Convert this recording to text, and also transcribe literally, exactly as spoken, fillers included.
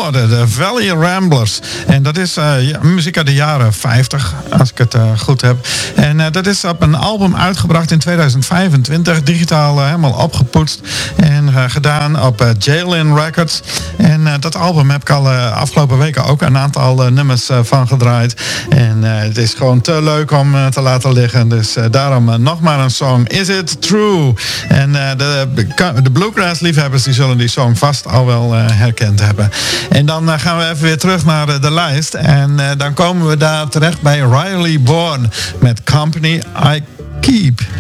hoorde, de Valley Ramblers. En dat is uh, ja, muziek uit de jaren vijftig, als ik het uh, goed heb. En uh, dat is op een album uitgebracht in tweeduizend vijfentwintig. Digitaal uh, helemaal opgepoetst. En uh, gedaan op uh, Jailin Records. En uh, dat album heb ik al uh, afgelopen weken ook een aantal uh, nummers uh, van gedraaid. En uh, het is gewoon te leuk om uh, te laten liggen. Dus uh, daarom uh, nog maar een song. Is It True? En uh, de, de bluegrass liefhebbers die zullen die song vast al wel uh, herkend hebben. En dan uh, gaan we even weer terug naar uh, de lijst. En uh, dan komen we daar terecht bij Riley Bourne met Company I Keep.